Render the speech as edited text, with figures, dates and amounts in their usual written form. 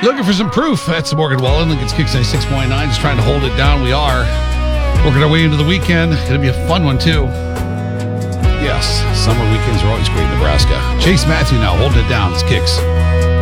Looking for some proof. That's Morgan Wallen. Lincoln's Kicks 96.9. Just trying to hold it down. We are working our way into the weekend. Going to be a fun one, too. Yes, summer weekends are always great in Nebraska. Chase Matthew now, holding it down. It's Kicks.